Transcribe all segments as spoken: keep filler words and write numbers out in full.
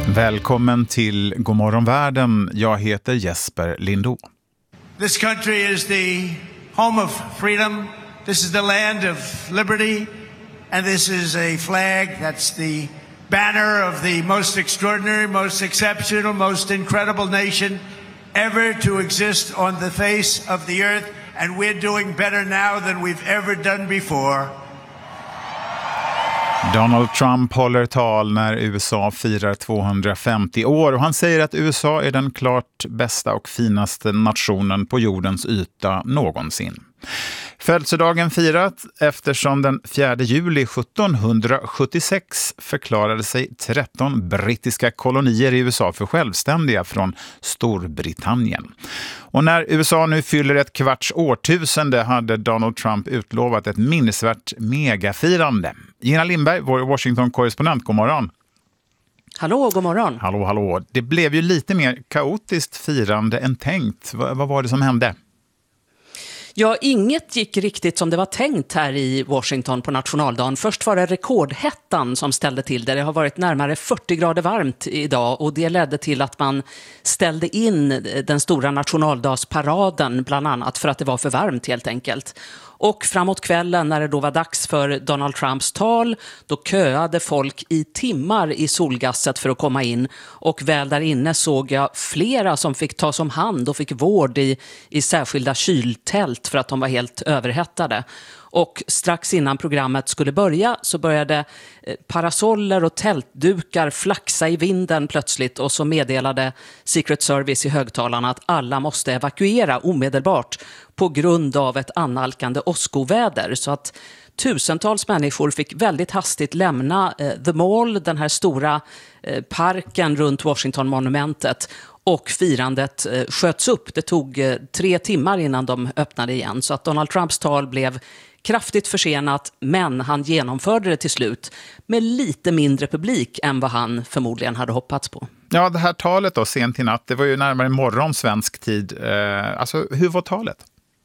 Välkommen till Godmorgon världen. Jag heter Jesper Lindå. This country is the home of freedom. This is the land of liberty. And this is a flag that's the banner of the most extraordinary, most exceptional, most incredible nation ever to exist on the face of the earth. And we're doing better now than we've ever done before. Donald Trump håller tal när U S A firar tvåhundrafemtio år och han säger att U S A är den klart bästa och finaste nationen på jordens yta någonsin. Födelsedagen firat eftersom den fjärde juli sjuttonhundrasjuttiosex förklarade sig tretton brittiska kolonier i U S A för självständiga från Storbritannien. Och när U S A nu fyller ett kvarts årtusende hade Donald Trump utlovat ett minnesvärt megafirande. Gina Lindberg, vår Washington-korrespondent, god morgon. Hallå, god morgon. Hallå, hallå. Det blev ju lite mer kaotiskt firande än tänkt. Vad, vad var det som hände? Ja, inget gick riktigt som det var tänkt här i Washington på nationaldagen. Först var det rekordhettan som ställde till det. Det har varit närmare fyrtio grader varmt idag och det ledde till att man ställde in den stora nationaldagsparaden bland annat för att det var för varmt helt enkelt. Och framåt kvällen när det då var dags för Donald Trumps tal, då köade folk i timmar i solgasset för att komma in. Och väl där inne såg jag flera som fick tas om hand och fick vård i, i särskilda kyltält för att de var helt överhettade. Och strax innan programmet skulle börja så började parasoller och tältdukar flaxa i vinden plötsligt och så meddelade Secret Service i högtalarna att alla måste evakuera omedelbart på grund av ett annalkande åskoväder. Så att tusentals människor fick väldigt hastigt lämna eh, The Mall, den här stora eh, parken runt Washington-monumentet. Och firandet eh, sköts upp. Det tog eh, tre timmar innan de öppnade igen. Så att Donald Trumps tal blev kraftigt försenat, men han genomförde det till slut med lite mindre publik än vad han förmodligen hade hoppats på. Ja, det här talet då, sent i natt, det var ju närmare morgon svensk tid. Eh, alltså, hur var talet?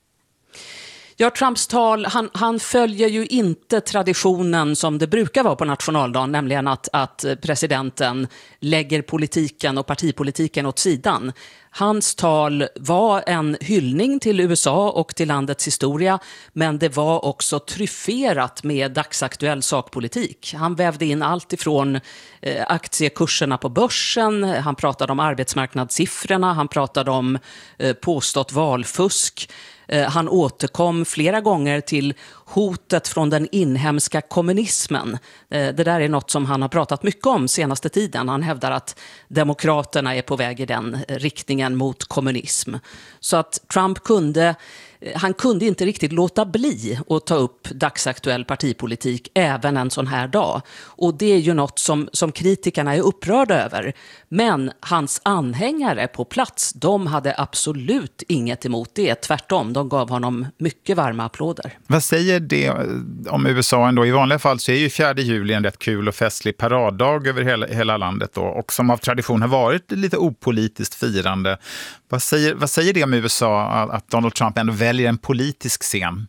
Ja, Trumps tal, han, han följer ju inte traditionen som det brukar vara på nationaldagen, nämligen att, att presidenten lägger politiken och partipolitiken åt sidan. Hans tal var en hyllning till U S A och till landets historia, men det var också tryfferat med dagsaktuell sakpolitik. Han vävde in allt ifrån eh, aktiekurserna på börsen, han pratade om arbetsmarknadssiffrorna, han pratade om eh, påstått valfusk. Han återkom flera gånger till hotet från den inhemska kommunismen. Det där är något som han har pratat mycket om senaste tiden. Han hävdar att demokraterna är på väg i den riktningen mot kommunism. Så att Trump kunde... Han kunde inte riktigt låta bli att ta upp dagsaktuell partipolitik även en sån här dag. Och det är ju något som, som kritikerna är upprörda över. Men hans anhängare på plats, de hade absolut inget emot det. Tvärtom, de gav honom mycket varma applåder. Vad säger det om U S A ändå? I vanliga fall så är ju fjärde juli en rätt kul och festlig paraddag över hela, hela landet då. Och som av tradition har varit lite opolitiskt firande. Vad säger, vad säger det om U S A att Donald Trump ändå väljer en politisk scen?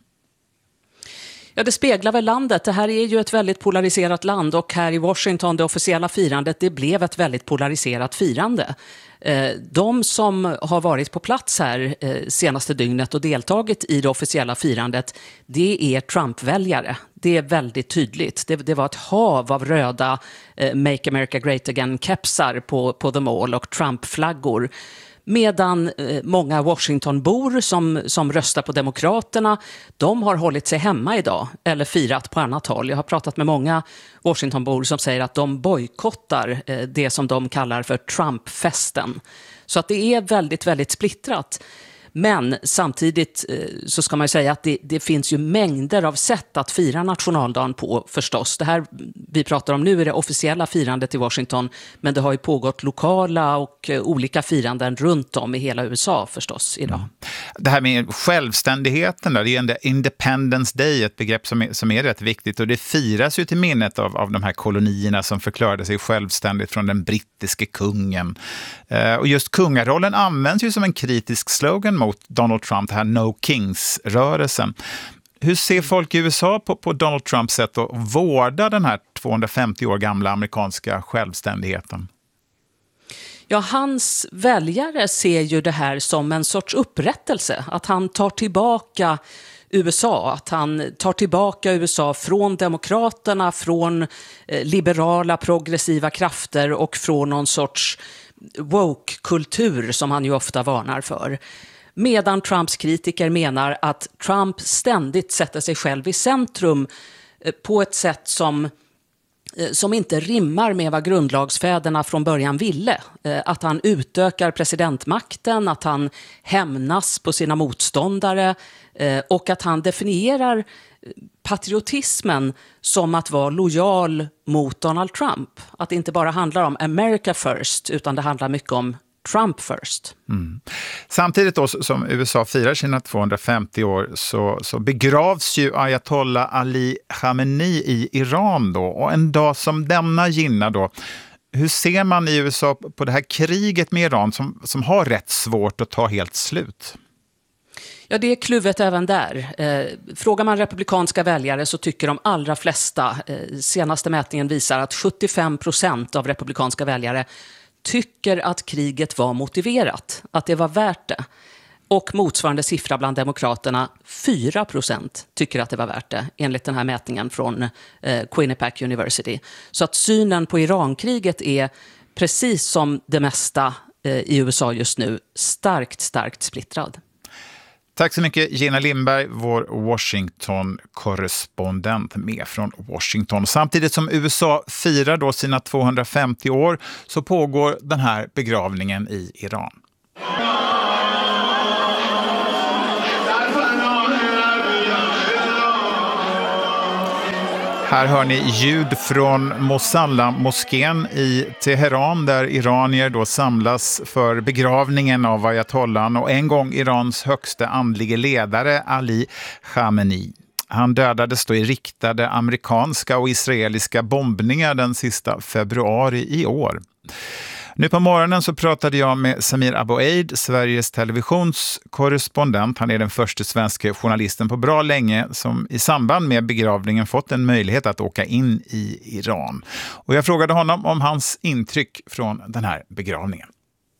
Ja, det speglar väl landet. Det här är ju ett väldigt polariserat land och här i Washington, det officiella firandet, det blev ett väldigt polariserat firande. De som har varit på plats här senaste dygnet och deltagit i det officiella firandet, det är Trump-väljare. Det är väldigt tydligt. Det, det var ett hav av röda Make America Great Again-kepsar på, på The Mall och Trump-flaggor. Medan eh, många Washingtonbor som, som röstar på Demokraterna, de har hållit sig hemma idag eller firat på annat håll. Jag har pratat med många Washingtonbor som säger att de bojkottar eh, det som de kallar för Trump-festen. Så att det är väldigt, väldigt splittrat. Men samtidigt så ska man ju säga att det, det finns ju mängder av sätt att fira nationaldagen på förstås. Det här vi pratar om nu är det officiella firandet i Washington, men det har ju pågått lokala och olika firanden runt om i hela U S A förstås idag. Mm. Det här med självständigheten där, det är en Independence Day, ett begrepp som är, som är rätt viktigt, och det firas ju till minnet av, av de här kolonierna som förklarade sig självständigt från den brittiske kungen. Eh, och just kungarollen används ju som en kritisk slogan mot Donald Trump, det här No Kings-rörelsen. Hur ser folk i U S A på, på Donald Trumps sätt att vårda den här tvåhundrafemtio år gamla amerikanska självständigheten? Ja, hans väljare ser ju det här som en sorts upprättelse. Att han tar tillbaka U S A, att han tar tillbaka U S A från demokraterna, från eh, liberala progressiva krafter och från någon sorts woke-kultur som han ju ofta varnar för. Medan Trumps kritiker menar att Trump ständigt sätter sig själv i centrum eh, på ett sätt som som inte rimmar med vad grundlagsfäderna från början ville. Att han utökar presidentmakten, att han hämnas på sina motståndare och att han definierar patriotismen som att vara lojal mot Donald Trump. Att det inte bara handlar om America first, utan det handlar mycket om Trump first. Mm. Samtidigt då som U S A firar sina tvåhundrafemtio år så, så begravs ju Ayatollah Ali Khamenei i Iran då. Och en dag som denna gynnar då, hur ser man i U S A på det här kriget med Iran som, som har rätt svårt att ta helt slut? Ja, det är kluvet även där. Eh, frågar man republikanska väljare så tycker de allra flesta, eh, senaste mätningen visar att sjuttiofem procent av republikanska väljare tycker att kriget var motiverat, att det var värt det. Och motsvarande siffra bland demokraterna, fyra procent tycker att det var värt det, enligt den här mätningen från eh, Quinnipiac University. Så att synen på Irankriget är, precis som det mesta eh, i U S A just nu, starkt, starkt splittrad. Tack så mycket Gina Lindberg, vår Washington-korrespondent med från Washington. Samtidigt som U S A firar då sina tvåhundrafemtio år så pågår den här begravningen i Iran. Här hör ni ljud från Mosalla-moskén i Teheran där iranier då samlas för begravningen av ayatollan och en gång Irans högsta andlige ledare Ali Khamenei. Han dödades då i riktade amerikanska och israeliska bombningar den sista februari i år. Nu på morgonen så pratade jag med Samir Abu-Eid, Sveriges televisionskorrespondent. Han är den första svenska journalisten på bra länge som i samband med begravningen fått en möjlighet att åka in i Iran. Och jag frågade honom om hans intryck från den här begravningen.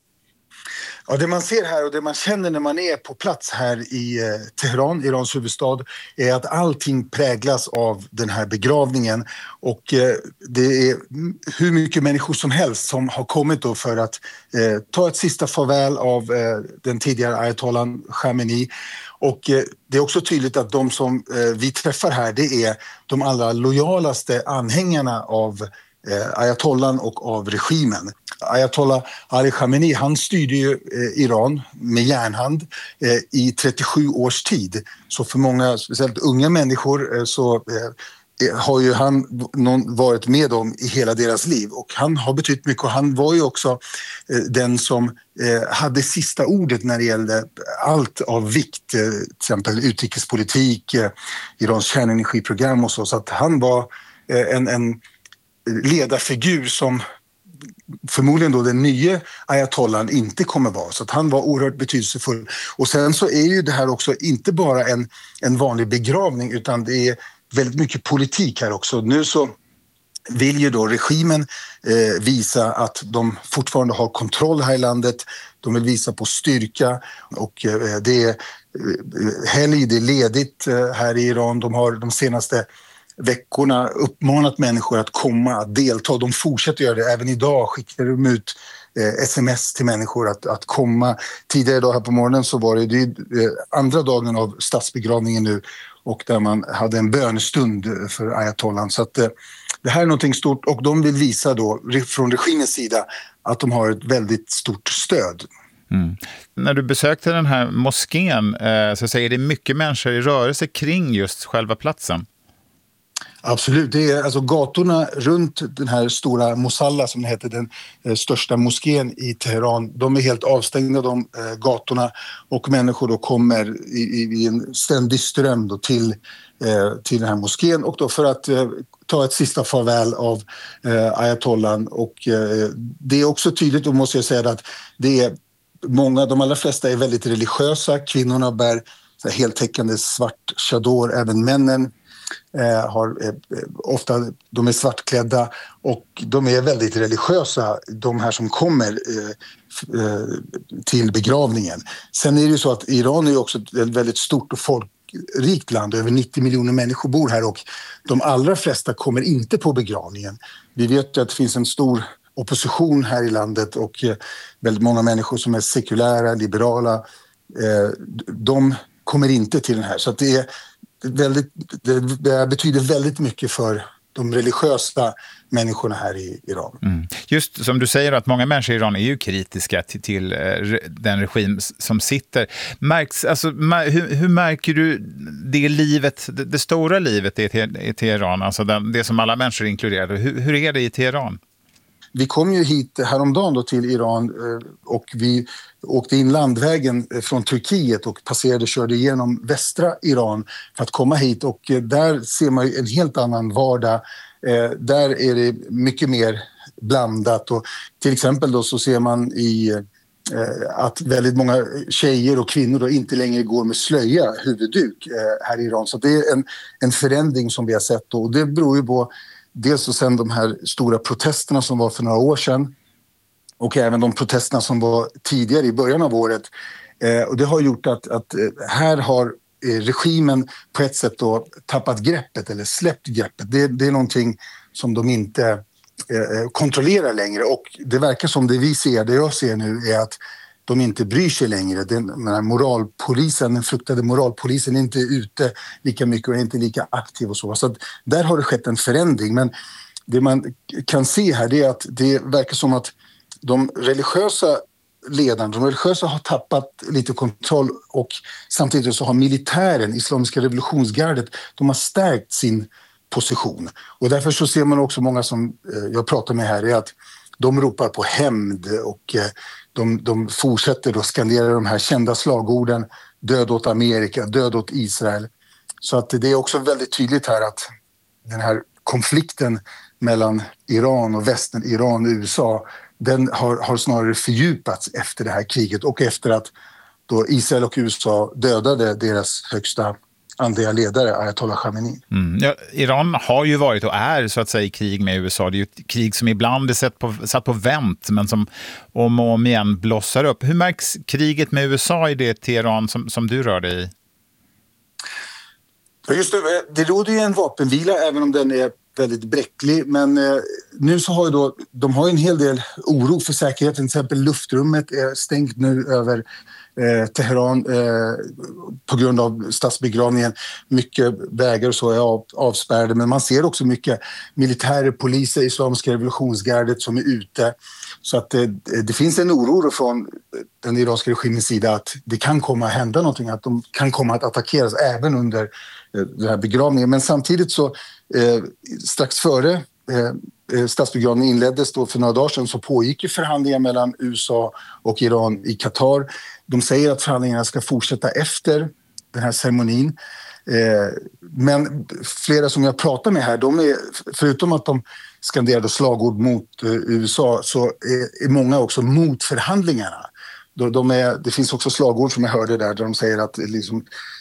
Ja, det man ser här och det man känner när man är på plats här i eh, Teheran, Irans huvudstad, är att allting präglas av den här begravningen. Och eh, det är hur mycket människor som helst som har kommit då för att eh, ta ett sista farväl av eh, den tidigare ayatollan Khamenei. Och eh, det är också tydligt att de som eh, vi träffar här, det är de allra lojalaste anhängarna av eh, ayatollan och av regimen. Ayatollah Ali Khamenei, han styrde ju eh, Iran med järnhand eh, i trettiosju års tid. Så för många, speciellt unga människor, eh, så eh, har ju han någon varit med dem i hela deras liv. Och han har betytt mycket och han var ju också eh, den som eh, hade sista ordet när det gällde allt av vikt. Eh, till exempel utrikespolitik, eh, Irans kärnenergiprogram och så. Så att han var eh, en, en ledarfigur som förmodligen då den nya ayatollan inte kommer vara. Så att han var oerhört betydelsefull. Och sen så är ju det här också inte bara en, en vanlig begravning utan det är väldigt mycket politik här också. Nu så vill ju då regimen eh, visa att de fortfarande har kontroll här i landet. De vill visa på styrka och eh, det är eh, helg, det är ledigt eh, här i Iran. De har de senaste veckorna uppmanat människor att komma, att delta. De fortsätter göra det. Även idag skickar de ut eh, sms till människor att, att komma. Tidigare idag här på morgonen så var det, det eh, andra dagen av statsbegravningen nu och där man hade en bönestund för ayatollan. Så att eh, det här är någonting stort och de vill visa då från regimens sida att de har ett väldigt stort stöd. Mm. När du besökte den här moskén eh, så säger det mycket människor i rörelse kring just själva platsen. Absolut, det är alltså gatorna runt den här stora Mosalla som heter den eh, största moskén i Teheran. De är helt avstängda de eh, gatorna och människor då kommer i, i, i en ständig ström då till, eh, till den här moskén och då för att eh, ta ett sista farväl av eh, ayatollan och eh, det är också tydligt och måste jag säga att det är många, de allra flesta är väldigt religiösa, kvinnorna bär så här, heltäckande svart chador, även männen. eh, har eh, ofta, de är svartklädda och de är väldigt religiösa, de här som kommer eh, eh, till begravningen. Sen är det ju så att Iran är ju också ett väldigt stort och folkrikt land, över nittio miljoner människor bor här och de allra flesta kommer inte på begravningen. Vi vet ju att det finns en stor opposition här i landet och eh, väldigt många människor som är sekulära, liberala, eh, de kommer inte till den här. Så att det, är väldigt, det, det betyder väldigt mycket för de religiösa människorna här i Iran. Mm. Just som du säger att många människor i Iran är ju kritiska till, till eh, den regim som sitter. Märks, alltså, hur, hur märker du det livet, det, det stora livet i, i Teheran, alltså den, det som alla människor är inkluderade? Hur, hur är det i Teheran? Vi kom ju hit häromdagen då till Iran och vi åkte in landvägen från Turkiet och passerade och körde igenom västra Iran för att komma hit. Och där ser man ju en helt annan vardag. Där är det mycket mer blandat. Och till exempel då så ser man i att väldigt många tjejer och kvinnor då inte längre går med slöja, huvudduk här i Iran. Så det är en, en förändring som vi har sett då. Och det beror ju på dels och sen de här stora protesterna som var för några år sedan och även de protesterna som var tidigare i början av året. Eh, och det har gjort att, att här har eh, regimen på ett sätt då tappat greppet eller släppt greppet. Det, det är någonting som de inte eh, kontrollerar längre och det verkar som det vi ser, det jag ser nu är att de inte bryr sig längre. Den, den här moralpolisen, den fruktade moralpolisen är inte ute lika mycket och är inte lika aktiv och så. Så att där har det skett en förändring. Men det man kan se här det är att det verkar som att de religiösa ledarna, de religiösa har tappat lite kontroll och samtidigt så har militären, Islamiska revolutionsgardet, de har stärkt sin position. Och därför så ser man också många som jag pratar med här är att de ropar på hämnd och de, de fortsätter då skandera de här kända slagorden död åt Amerika, död åt Israel. Så att det är också väldigt tydligt här att den här konflikten mellan Iran och västern, Iran och U S A, den har, har snarare fördjupats efter det här kriget och efter att då Israel och U S A dödade deras högsta andliga ledare, Ayatollah Khamenei. Mm. Ja, Iran har ju varit och är så att säga i krig med U S A. Det är ju ett krig som ibland är satt på, satt på vänt men som om och om igen blossar upp. Hur märks kriget med U S A i det Teheran som, som du rör dig i? Just det, det råder ju en vapenvila även om den är väldigt bräcklig, men eh, nu så har ju då, de har ju en hel del oro för säkerheten, till exempel luftrummet är stängt nu över eh, Teheran eh, på grund av statsbegravningen. Mycket vägar och så är av, avspärrade, men man ser också mycket militärer, poliser, Islamiska revolutionsgardet som är ute. Så att eh, det finns en oro från den iranska regimens sida att det kan komma att hända någonting, att de kan komma att attackeras även under eh, den här begravningen. Men samtidigt så Eh, strax före eh, statsbegravningen inleddes då för några dagar sedan så pågick ju förhandlingar mellan U S A och Iran i Qatar. De säger att förhandlingarna ska fortsätta efter den här ceremonin. Eh, men flera som jag pratar med här, de är, förutom att de skanderade slagord mot eh, U S A så är, är många också mot förhandlingarna. De, de är, det finns också slagord som jag hörde där, där de säger att, liksom,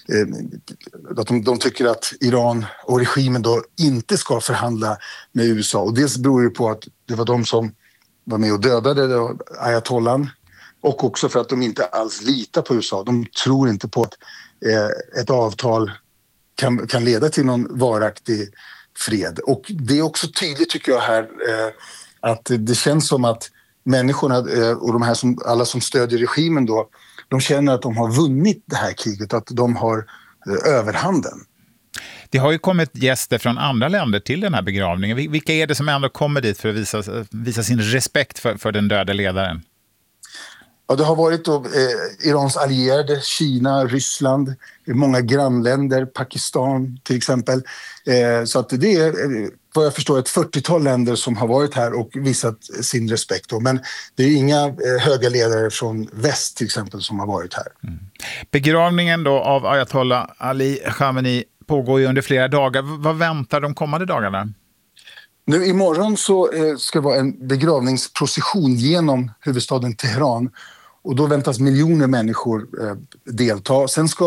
eh, att de, de tycker att Iran och regimen då inte ska förhandla med U S A. Och dels beror det på att det var de som var med och dödade då, ayatollan och också för att de inte alls litar på U S A. De tror inte på att eh, ett avtal kan, kan leda till någon varaktig fred. Och det är också tydligt tycker jag här eh, att det känns som att människorna och de här som, alla som stödjer regimen då, de känner att de har vunnit det här kriget, att de har överhanden. Det har ju kommit gäster från andra länder till den här begravningen. Vilka är det som ändå kommer dit för att visa, visa sin respekt för, för den döda ledaren? Ja, det har varit då, eh, Irans allierade, Kina, Ryssland, många grannländer, Pakistan till exempel. Eh, så att det är, vad jag förstår, ett fyrtiotal länder som har varit här och visat sin respekt. Då. Men det är inga eh, höga ledare från väst till exempel som har varit här. Mm. Begravningen då av Ayatollah Ali Khamenei pågår ju under flera dagar. Vad väntar de kommande dagarna? Nu imorgon så eh, ska det vara en begravningsprocession genom huvudstaden Teheran. Och då väntas miljoner människor eh, delta. Sen ska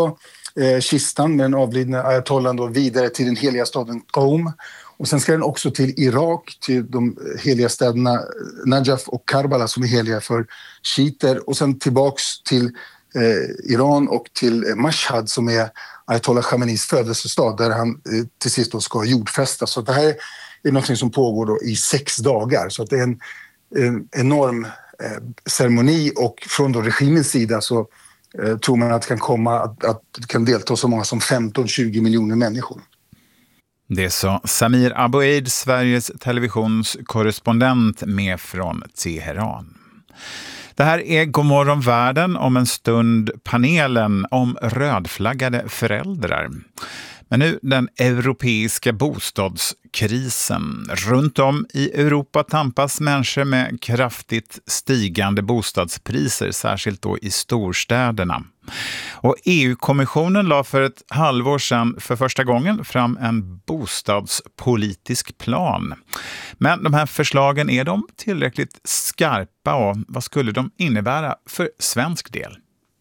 eh, kistan med den avlidne ayatollan då vidare till den heliga staden Qom. Och sen ska den också till Irak, till de heliga städerna Najaf och Karbala som är heliga för shiiter. Och sen tillbaks till eh, Iran och till Mashhad som är ayatollah Khameneis födelsestad där han eh, till sist då ska jordfästas. Så det här är något som pågår då i sex dagar. Så att det är en, en enorm eh, ceremoni, och från då regimens sida så eh, tror man att det kan komma att, att det kan delta så många som femton till tjugo miljoner människor. Det sa Samir Aboueid, Sveriges televisionskorrespondent med från Teheran. Det här är Godmorgon världen, om en stund panelen om rödflaggade föräldrar. Men nu den europeiska bostadskrisen. Runt om i Europa tampas människor med kraftigt stigande bostadspriser, särskilt då i storstäderna. Och E U-kommissionen la för ett halvår sedan för första gången fram en bostadspolitisk plan. Men de här förslagen, är de tillräckligt skarpa, och vad skulle de innebära för svensk del?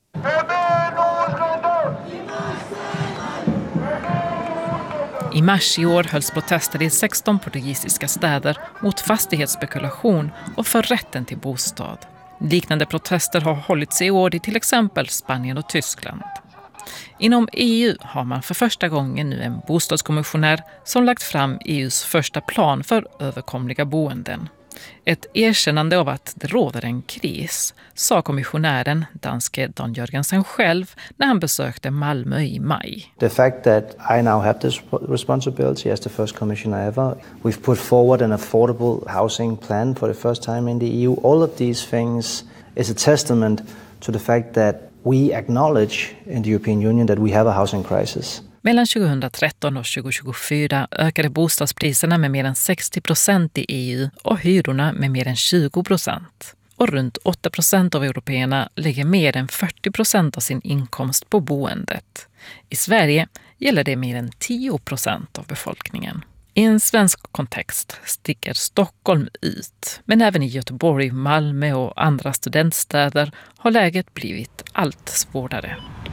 I mars i år hölls protester i sexton portugisiska städer mot fastighetsspekulation och för rätten till bostad. Liknande protester har hållits i år i till exempel Spanien och Tyskland. Inom E U har man för första gången nu en bostadskommissionär som lagt fram E U:s första plan för överkomliga boenden. Ett erkännande av att det råder en kris, sa kommissionären, danske Dan Jørgensen själv, när han besökte Malmö i maj. The fact that I now have this responsibility as the first commissioner ever, we've put forward an affordable housing plan for the first time in the E U. All of these things is a testament to the fact that we acknowledge in the European Union that we have a housing crisis. Mellan tjugohundratretton och tjugotjugofyra ökade bostadspriserna med mer än sextio procent i E U och hyrorna med mer än tjugo procent. Och runt åtta procent av européerna lägger mer än fyrtio procent av sin inkomst på boendet. I Sverige gäller det mer än tio procent av befolkningen. I en svensk kontext sticker Stockholm ut, men även i Göteborg, Malmö och andra studentstäder har läget blivit allt svårare.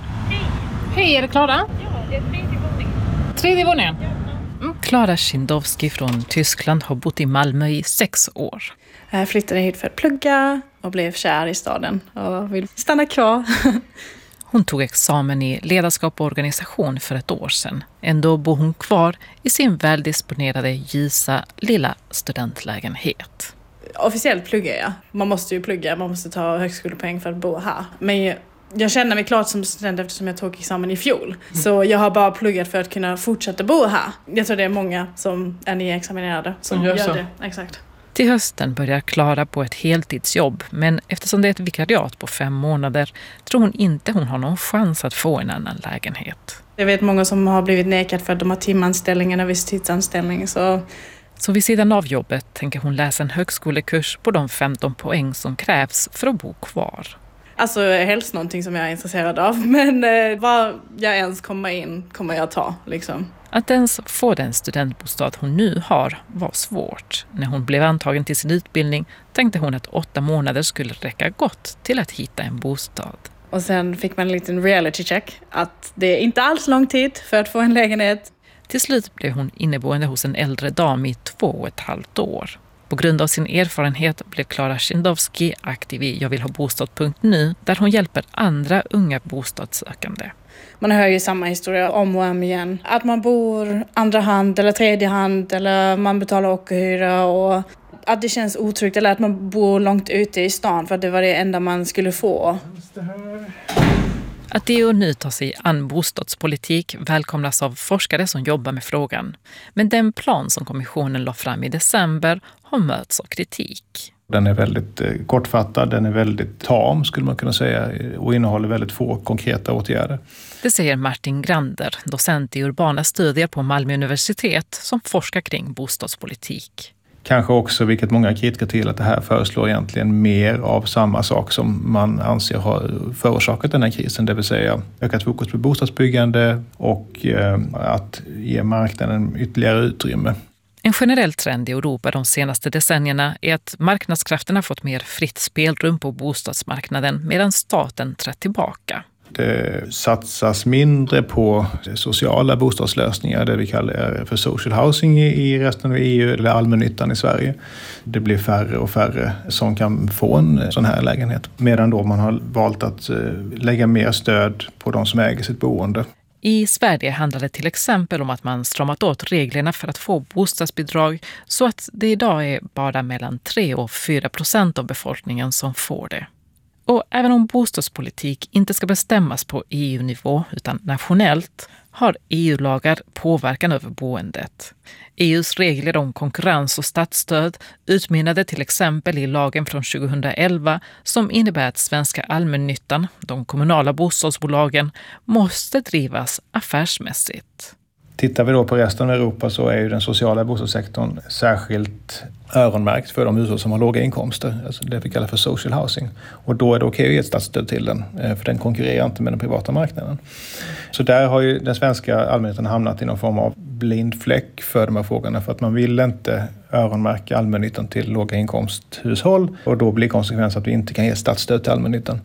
Hej, är det Klara? Ja, det är tredje våningen. Tredje våningen? Mm. Klara Schindowski från Tyskland har bott i Malmö i sex år. Jag flyttade hit för att plugga och blev kär i staden och vill stanna kvar. Hon tog examen i ledarskap och organisation för ett år sedan. Ändå bor hon kvar i sin väldisponerade, ljusa, lilla studentlägenhet. Officiellt pluggar jag. Man måste ju plugga, man måste ta högskolepoäng för att bo här. Men jag känner mig klart som student eftersom jag tog examen i fjol. Mm. Så jag har bara pluggat för att kunna fortsätta bo här. Jag tror det är många som är nyexaminerade som gör, gör det. Exakt. Till hösten börjar Klara på ett heltidsjobb, men eftersom det är ett vikariat på fem månader tror hon inte hon har någon chans att få en annan lägenhet. Jag vet många som har blivit nekat för att de har timanställning eller visstidsanställning. Så... så vid sidan av jobbet tänker hon läsa en högskolekurs på de femton poäng som krävs för att bo kvar. Alltså helst någonting som jag är intresserad av, men eh, vad jag ens kommer in kommer jag ta liksom. Att ens få den studentbostad hon nu har var svårt. När hon blev antagen till sin utbildning tänkte hon att åtta månader skulle räcka gott till att hitta en bostad. Och sen fick man en liten reality check att det är inte alls lång tid för att få en lägenhet. Till slut blev hon inneboende hos en äldre dam i två och ett halvt år. På grund av sin erfarenhet blev Klara Schindowski aktiv i Jag vill ha bostad punkt nu, där hon hjälper andra unga bostadssökande. Man hör ju samma historia om och om igen. Att man bor andra hand eller tredje hand eller man betalar ockerhyra och att det känns otryggt eller att man bor långt ute i stan för att det var det enda man skulle få. Att E U nu tar sig an bostadspolitik välkomnas av forskare som jobbar med frågan. Men den plan som kommissionen la fram i december har mötts av kritik. Den är väldigt kortfattad, den är väldigt tam skulle man kunna säga och innehåller väldigt få konkreta åtgärder. Det säger Martin Grander, docent i urbana studier på Malmö universitet som forskar kring bostadspolitik. Kanske också, vilket många kritiker till, att det här föreslår egentligen mer av samma sak som man anser har förorsakat den här krisen. Det vill säga ökat fokus på bostadsbyggande och eh, att ge marknaden ytterligare utrymme. En generell trend i Europa de senaste decennierna är att marknadskrafterna fått mer fritt spelrum på bostadsmarknaden medan staten trätt tillbaka. Det satsas mindre på sociala bostadslösningar, det vi kallar för social housing i resten av E U eller allmännyttan i Sverige. Det blir färre och färre som kan få en sån här lägenhet. Medan då man har valt att lägga mer stöd på de som äger sitt boende. I Sverige handlar det till exempel om att man stramat åt reglerna för att få bostadsbidrag så att det idag är bara mellan tre och fyra procent av befolkningen som får det. Och även om bostadspolitik inte ska bestämmas på E U-nivå utan nationellt har E U-lagar påverkan över boendet. E U:s regler om konkurrens och statsstöd utmynnade till exempel i lagen från tjugohundraelva som innebär att svenska allmännyttan, de kommunala bostadsbolagen, måste drivas affärsmässigt. Tittar vi då på resten av Europa så är ju den sociala bostadssektorn särskilt öronmärkt för de hushåll som har låga inkomster, alltså det vi kallar för social housing. Och då är det okej att ge ett statsstöd till den, för den konkurrerar inte med den privata marknaden. Så där har ju den svenska allmännyttan hamnat i någon form av blind fläck för de här frågorna, för att man vill inte öronmärka allmännyttan till låga inkomsthushåll och då blir konsekvensen att vi inte kan ge statsstöd till allmännyttan.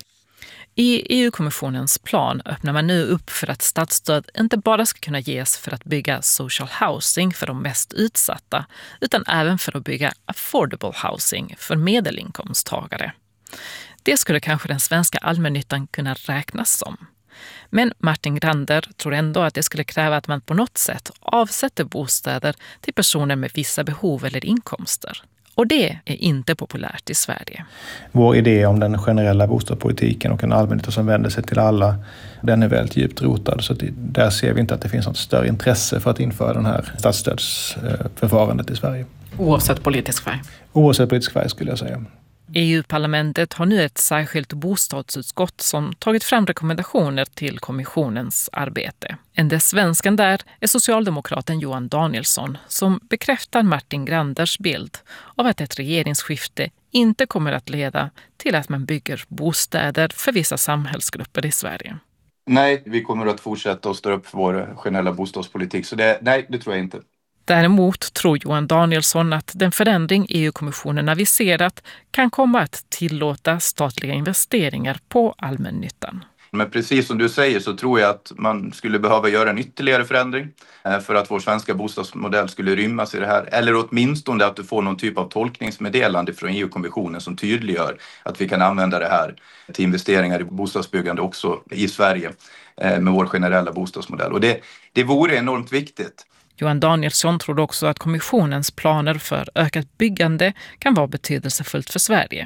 I E U-kommissionens plan öppnar man nu upp för att statsstöd inte bara ska kunna ges för att bygga social housing för de mest utsatta, utan även för att bygga affordable housing för medelinkomsttagare. Det skulle kanske den svenska allmännyttan kunna räknas som. Men Martin Grander tror ändå att det skulle kräva att man på något sätt avsätter bostäder till personer med vissa behov eller inkomster. Och det är inte populärt i Sverige. Vår idé om den generella bostadspolitiken och en allmännytta som vänder sig till alla, den är väldigt djupt rotad. Så där ser vi inte att det finns något större intresse för att införa den här statsstödsförfarandet i Sverige. Oavsett politisk färg? Oavsett politisk färg skulle jag säga. E U-parlamentet har nu ett särskilt bostadsutskott som tagit fram rekommendationer till kommissionens arbete. Enda svenskan där är socialdemokraten Johan Danielsson som bekräftar Martin Granders bild av att ett regeringsskifte inte kommer att leda till att man bygger bostäder för vissa samhällsgrupper i Sverige. Nej, vi kommer att fortsätta att stå upp för vår generella bostadspolitik, så det, nej, det tror jag inte. Däremot tror Johan Danielsson att den förändring E U-kommissionen aviserat kan komma att tillåta statliga investeringar på allmännyttan. Men precis som du säger så tror jag att man skulle behöva göra en ytterligare förändring för att vår svenska bostadsmodell skulle rymmas i det här. Eller åtminstone att du får någon typ av tolkningsmeddelande från E U-kommissionen som tydliggör att vi kan använda det här till investeringar i bostadsbyggande också i Sverige med vår generella bostadsmodell. Och det, det vore enormt viktigt. Johan Danielsson tror också att kommissionens planer för ökat byggande kan vara betydelsefullt för Sverige.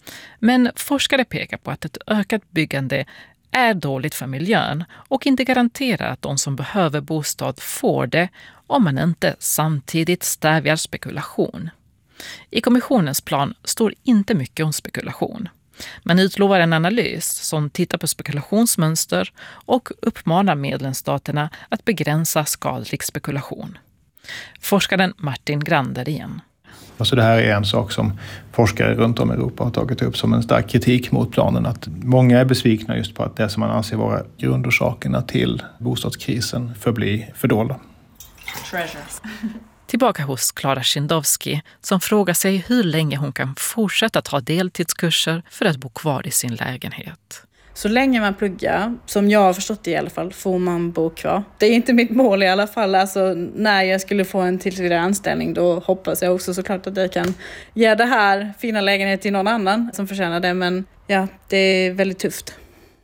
Men forskare pekar på att ett ökat byggande är dåligt för miljön och inte garanterar att de som behöver bostad får det om man inte samtidigt stävjar spekulation. I kommissionens plan står inte mycket om spekulation. Man utlovar en analys som tittar på spekulationsmönster och uppmanar medlemsstaterna att begränsa skadlig spekulation. Forskaren Martin Grander igen. Alltså det här är en sak som forskare runt om i Europa har tagit upp som en stark kritik mot planen. Att många är besvikna just på att det som man anser vara grundorsakerna till bostadskrisen förblir fördolda. Treasures. Tillbaka hos Klara Schindowski som frågar sig hur länge hon kan fortsätta ta deltidskurser för att bo kvar i sin lägenhet. Så länge man pluggar, som jag har förstått det i alla fall, får man bo kvar. Det är inte mitt mål i alla fall. Alltså, när jag skulle få en tillsvidare anställning då hoppas jag också såklart att jag kan ge det här fina lägenhet till någon annan som förtjänar det. Men ja, det är väldigt tufft.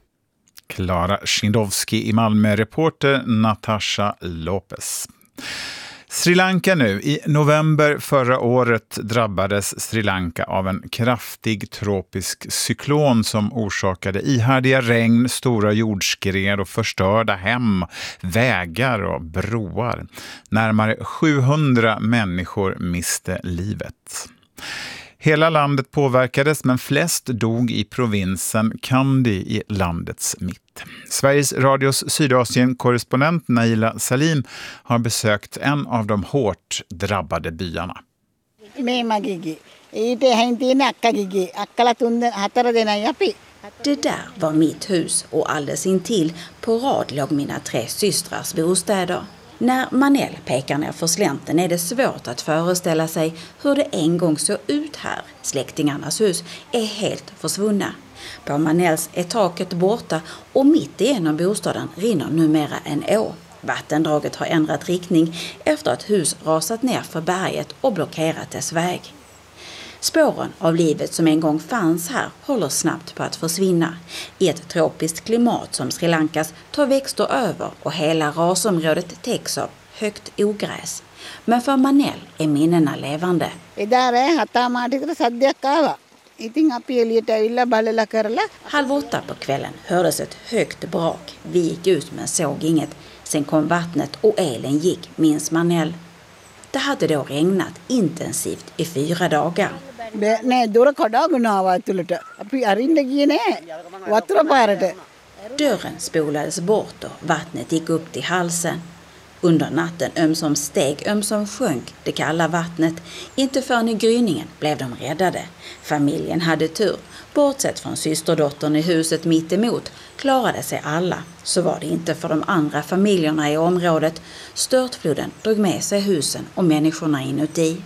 Klara Schindowski i Malmö, reporter Natasha Lopez. Sri Lanka nu. I november förra året drabbades Sri Lanka av en kraftig tropisk cyklon som orsakade ihärdiga regn, stora jordskred och förstörda hem, vägar och broar. Närmare sjuhundra människor miste livet. Hela landet påverkades men flest dog i provinsen Kandy i landets mitt. Sveriges Radios Sydasien-korrespondent Naila Salim har besökt en av de hårt drabbade byarna. Det där var mitt hus och alldeles intill på rad låg mina tre systrars bostäder. När Manel pekar ner för slänten är det svårt att föreställa sig hur det en gång såg ut här. Släktingarnas hus är helt försvunna. På Manels är taket borta och mitt igenom bostaden rinner numera en å. Vattendraget har ändrat riktning efter att hus rasat ner för berget och blockerat dess väg. Spåren av livet som en gång fanns här håller snabbt på att försvinna. I ett tropiskt klimat som Sri Lankas tar växter över och hela rasområdet täcks av högt ogräs. Men för Manel är minnena levande. Halv åtta på kvällen hördes ett högt brak. Vi gick ut men såg inget. Sen kom vattnet och elen gick, minns Manel. Det hade då regnat intensivt i fyra dagar. Dörren spolades bort och vattnet gick upp till halsen. Under natten ömsom steg, ömsom sjönk det kalla vattnet. Inte förrän i gryningen blev de räddade. Familjen hade tur. Bortsett från systerdottern i huset mitt emot klarade sig alla. Så var det inte för de andra familjerna i området. Störtfloden drog med sig husen och människorna inuti.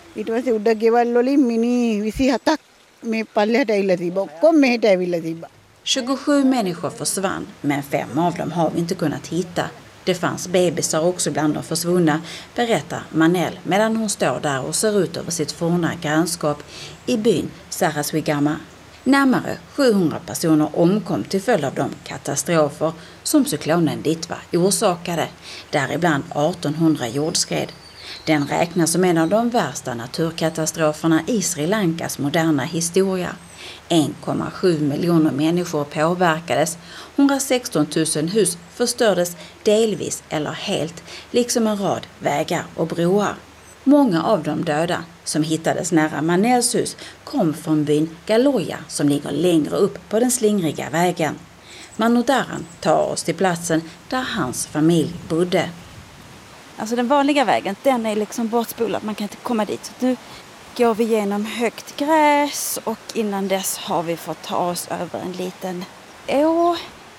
tjugosju människor försvann, men fem av dem har vi inte kunnat hitta. Det fanns bebisar också bland de försvunna, berättar Manel medan hon står där och ser ut över sitt forna grannskap i byn Saraswigama. Närmare sjuhundra personer omkom till följd av de katastrofer som cyklonen Ditwa orsakade, däribland artonhundra jordskred. Den räknas som en av de värsta naturkatastroferna i Sri Lankas moderna historia. en komma sju miljoner människor påverkades, hundrasexton tusen hus förstördes delvis eller helt, liksom en rad vägar och broar. Många av de döda som hittades nära Manels hus kom från byn Galoya som ligger längre upp på den slingriga vägen. Manodaran tar oss till platsen där hans familj bodde. Alltså den vanliga vägen, den är liksom bortspolad, man kan inte komma dit. Nu går vi genom högt gräs och innan dess har vi fått ta oss över en liten å.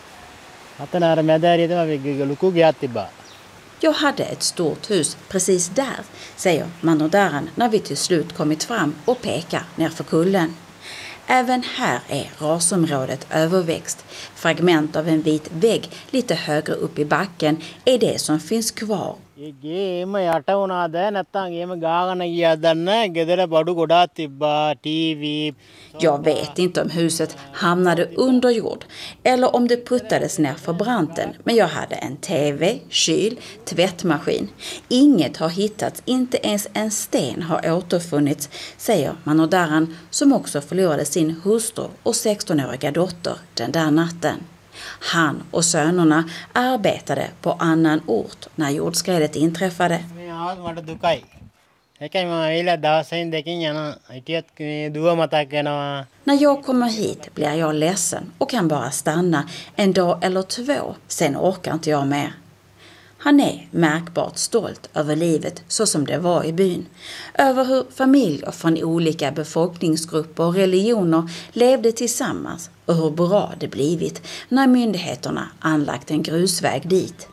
Jag hade ett stort hus precis där, säger Manodaran när vi till slut kommit fram och pekar ner för kullen. Även här är rasområdet överväxt. Fragment av en vit vägg lite högre upp i backen är det som finns kvar. Jag vet inte om huset hamnade under jord eller om det puttades ner för branten, men jag hade en tv, kyl, tvättmaskin. Inget har hittats, inte ens en sten har återfunnits, säger Manodaran som också förlorade sin hustru och sextonåriga dotter den där natten. Han och sönerna arbetade på annan ort när jordskredet inträffade. När jag kommer hit blir jag ledsen och kan bara stanna en dag eller två. Sen orkar inte jag mer. Han är märkbart stolt över livet så som det var i byn. Över hur familjer från olika befolkningsgrupper och religioner levde tillsammans och hur bra det blivit när myndigheterna anlagt en grusväg dit.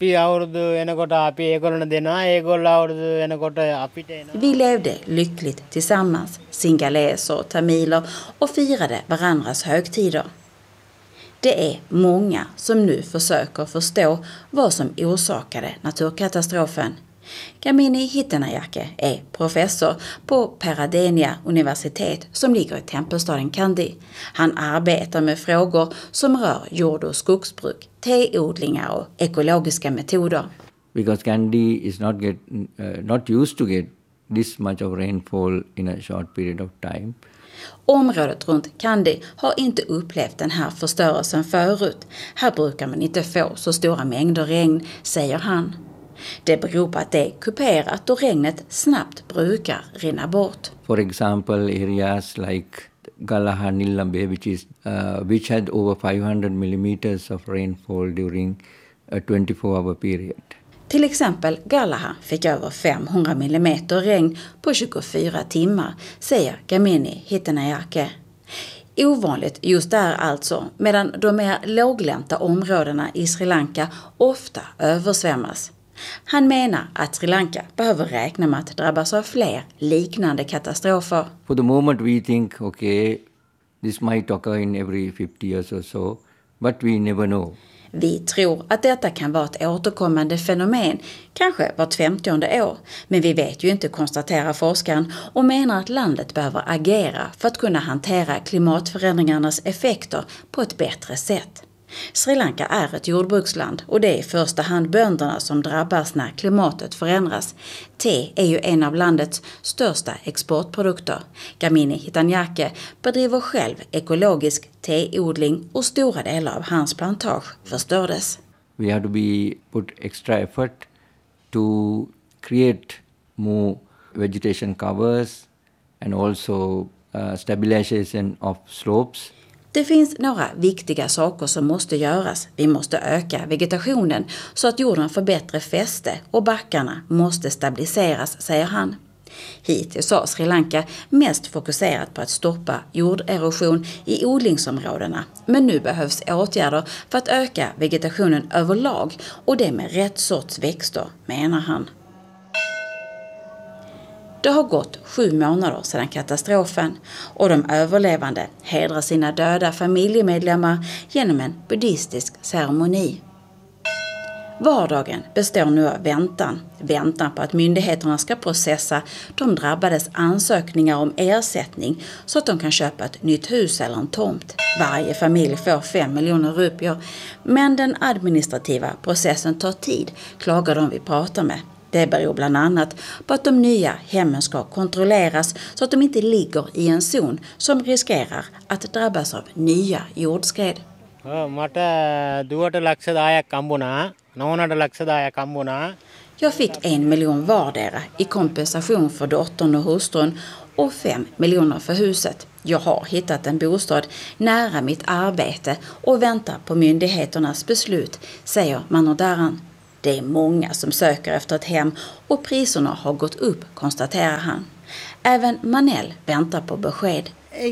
Vi levde lyckligt tillsammans, singaleser, tamiler och firade varandras högtider. Det är många som nu försöker förstå vad som orsakade naturkatastrofen. Gamini Hittenajake är professor på Peradeniya universitet som ligger i tempelstaden Kandy. Han arbetar med frågor som rör jord- och skogsbruk, teodlingar och ekologiska metoder. Because Kandy is not get uh, not used to get this much of rainfall in a short period of time. Området runt Kandy har inte upplevt den här förstörelsen förut. Här brukar man inte få så stora mängder regn, säger han. Det beror på att det är kuperat och regnet snabbt brukar rinna bort. For example, areas like Galaha Nillambe, which is uh, which had over five hundred millimeters of rainfall during a twenty-four hour period. Till exempel Galaha fick över femhundra millimeter regn på tjugofyra timmar, säger Gamini Hittenajake. Ovanligt just där alltså, medan de mer låglänta områdena i Sri Lanka ofta översvämmas. Han menar att Sri Lanka behöver räkna med att drabbas av fler liknande katastrofer. For the moment we think, okay, This might occur in every fifty years or so, but we never know. Vi tror att detta kan vara ett återkommande fenomen, kanske vart femtionde år. Men vi vet ju inte, konstaterar forskaren och menar att landet behöver agera för att kunna hantera klimatförändringarnas effekter på ett bättre sätt. Sri Lanka är ett jordbruksland och det är i första hand bönderna som drabbas när klimatet förändras. Te är ju en av landets största exportprodukter. Gamini Hitanyake bedriver själv ekologisk teodling och stora delar av hans plantage förstördes. We have to be put extra effort to create more vegetation covers and also uh, stabilization of slopes. Det finns några viktiga saker som måste göras. Vi måste öka vegetationen så att jorden får bättre fäste och backarna måste stabiliseras, säger han. Hittills har Sri Lanka mest fokuserat på att stoppa jorderosion i odlingsområdena. Men nu behövs åtgärder för att öka vegetationen överlag och det med rätt sorts växter, menar han. Det har gått sju månader sedan katastrofen och de överlevande hedrar sina döda familjemedlemmar genom en buddhistisk ceremoni. Vardagen består nu av väntan. Väntan på att myndigheterna ska processa de drabbades ansökningar om ersättning så att de kan köpa ett nytt hus eller en tomt. Varje familj får fem miljoner rupier, men den administrativa processen tar tid, klagar de vi pratar med. Det beror bland annat på att de nya hemmen ska kontrolleras så att de inte ligger i en zon som riskerar att drabbas av nya jordskred. Jag fick en miljon vardera i kompensation för dottern och hustrun och fem miljoner för huset. Jag har hittat en bostad nära mitt arbete och väntar på myndigheternas beslut, säger Manodaran. Det är många som söker efter ett hem och priserna har gått upp, konstaterar han. Även Manel väntar på besked.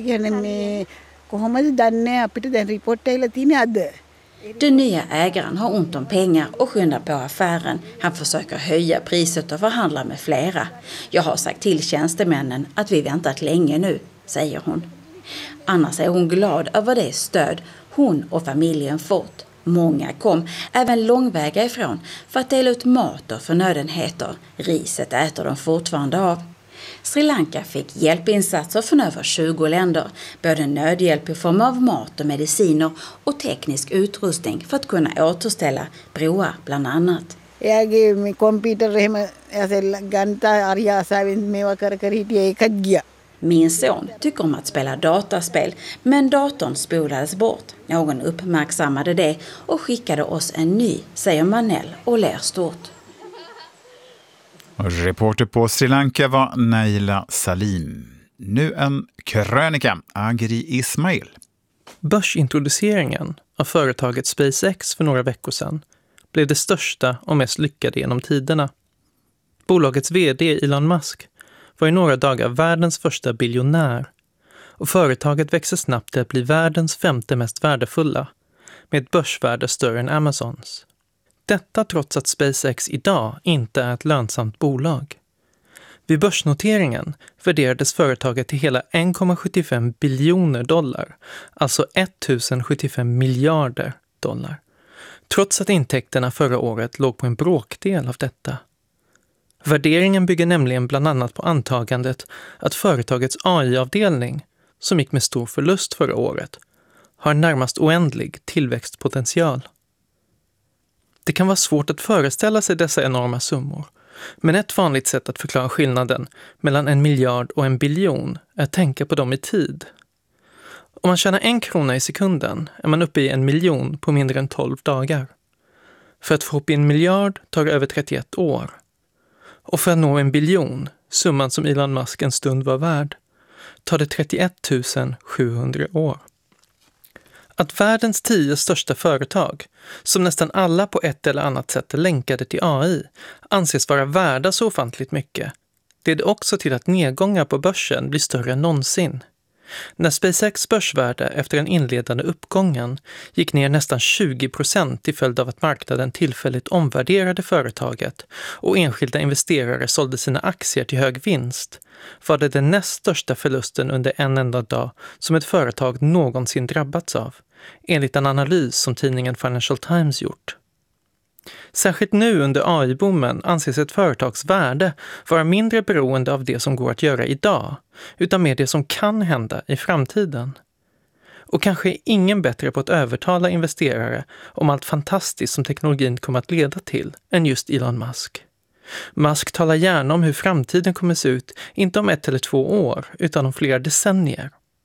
Den nya ägaren har ont om pengar och skyndar på affären. Han försöker höja priset och förhandla med flera. Jag har sagt till tjänstemännen att vi väntat länge nu, säger hon. Annars är hon glad över det stöd hon och familjen fått. Många kom, även långväga ifrån, för att dela ut mat och förnödenheter. Riset äter de fortfarande av. Sri Lanka fick hjälpinsatser från över tjugo länder, både nödhjälp i form av mat och mediciner och teknisk utrustning för att kunna återställa broar bland annat. Min son tycker om att spela dataspel, men datorn spolades bort. Någon uppmärksammade det och skickade oss en ny, säger Manel och ler stort. Och reporter på Sri Lanka var Naila Salim. Nu en krönika, Agri Ismail. Börsintroduceringen av företaget SpaceX för några veckor sedan blev det största och mest lyckade genom tiderna. Bolagets vd Elon Musk var i några dagar världens första biljonär och företaget växer snabbt till att bli världens femte mest värdefulla med ett börsvärde större än Amazons. Detta trots att SpaceX idag inte är ett lönsamt bolag. Vid börsnoteringen värderades företaget till hela en komma sjuttiofem biljoner dollar, alltså tusen sjuttiofem miljarder dollar, trots att intäkterna förra året låg på en bråkdel av detta. Värderingen bygger nämligen bland annat på antagandet att företagets A I-avdelning, som gick med stor förlust förra året, har närmast oändlig tillväxtpotential. Det kan vara svårt att föreställa sig dessa enorma summor, men ett vanligt sätt att förklara skillnaden mellan en miljard och en biljon är att tänka på dem i tid. Om man tjänar en krona i sekunden är man uppe i en miljon på mindre än tolv dagar. För att få upp en miljard tar det över trettioett år. Och för att nå en biljon, summan som Elon Musk en stund var värd, tar det trettioett tusen sjuhundra år. Att världens tio största företag, som nästan alla på ett eller annat sätt är länkade till A I, anses vara värda så ofantligt mycket, leder också till att nedgångar på börsen blir större än någonsin. När SpaceX börsvärde efter den inledande uppgången gick ner nästan tjugo procent till följd av att marknaden tillfälligt omvärderade företaget och enskilda investerare sålde sina aktier till hög vinst, var det den näst största förlusten under en enda dag som ett företag någonsin drabbats av, enligt en analys som tidningen Financial Times gjort. Särskilt nu under A I-boomen anses ett företags värde vara mindre beroende av det som går att göra idag, utan mer det som kan hända i framtiden. Och kanske är ingen bättre på att övertala investerare om allt fantastiskt som teknologin kommer att leda till än just Elon Musk. Musk talar gärna om hur framtiden kommer se ut, inte om ett eller två år, utan om flera decennier.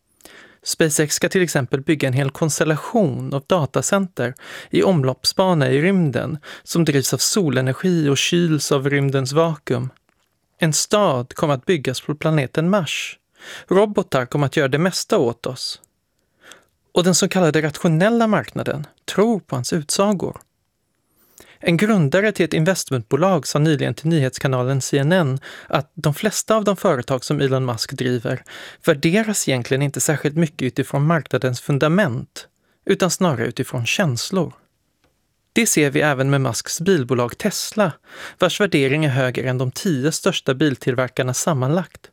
SpaceX ska till exempel bygga en hel konstellation av datacenter i omloppsbana i rymden som drivs av solenergi och kyls av rymdens vakuum. En stad kommer att byggas på planeten Mars. Robotar kommer att göra det mesta åt oss. Och den så kallade rationella marknaden tror på hans utsagor. En grundare till ett investmentbolag sa nyligen till nyhetskanalen C N N att de flesta av de företag som Elon Musk driver värderas egentligen inte särskilt mycket utifrån marknadens fundament, utan snarare utifrån känslor. Det ser vi även med Musks bilbolag Tesla, vars värdering är högre än de tio största biltillverkarna sammanlagt.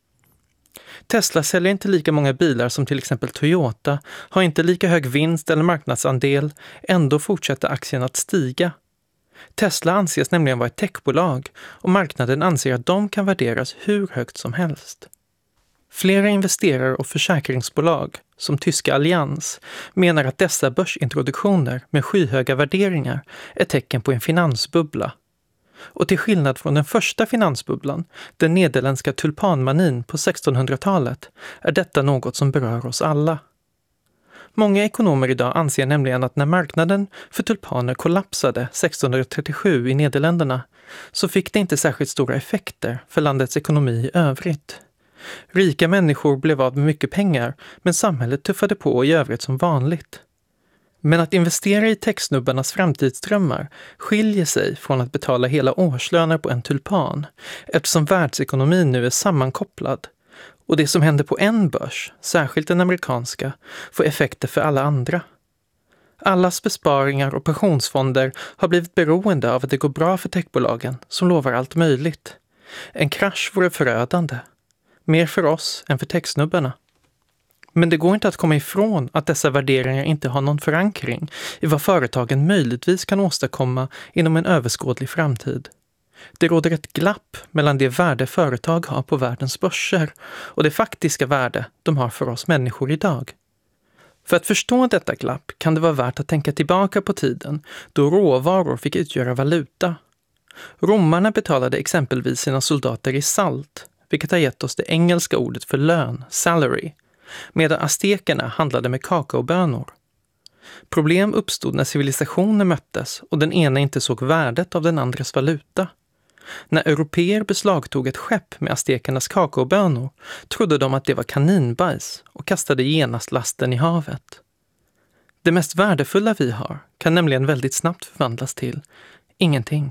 Tesla säljer inte lika många bilar som till exempel Toyota, har inte lika hög vinst eller marknadsandel, ändå fortsätter aktien att stiga. Tesla anses nämligen vara ett techbolag och marknaden anser att de kan värderas hur högt som helst. Flera investerare och försäkringsbolag, som tyska Allianz, menar att dessa börsintroduktioner med skyhöga värderingar är tecken på en finansbubbla. Och till skillnad från den första finansbubblan, den nederländska tulpanmanin på sextonhundratalet, är detta något som berör oss alla. Många ekonomer idag anser nämligen att när marknaden för tulpaner kollapsade sextonhundratrettiosju i Nederländerna så fick det inte särskilt stora effekter för landets ekonomi i övrigt. Rika människor blev av med mycket pengar, men samhället tuffade på i övrigt som vanligt. Men att investera i techsnubbarnas framtidsdrömmar skiljer sig från att betala hela årslöner på en tulpan, eftersom världsekonomin nu är sammankopplad. Och det som händer på en börs, särskilt den amerikanska, får effekter för alla andra. Allas besparingar och pensionsfonder har blivit beroende av att det går bra för techbolagen som lovar allt möjligt. En krasch vore förödande. Mer för oss än för techsnubbarna. Men det går inte att komma ifrån att dessa värderingar inte har någon förankring i vad företagen möjligtvis kan åstadkomma inom en överskådlig framtid. Det råder ett glapp mellan det värde företag har på världens börser och det faktiska värde de har för oss människor idag. För att förstå detta glapp kan det vara värt att tänka tillbaka på tiden då råvaror fick utgöra valuta. Romarna betalade exempelvis sina soldater i salt, vilket har gett oss det engelska ordet för lön, salary, medan aztekerna handlade med kakaobönor. Problem uppstod när civilisationer möttes och den ena inte såg värdet av den andres valuta. När europeer beslagtog ett skepp med aztekernas kakaobönor trodde de att det var kaninbajs och kastade genast lasten i havet. Det mest värdefulla vi har kan nämligen väldigt snabbt förvandlas till ingenting.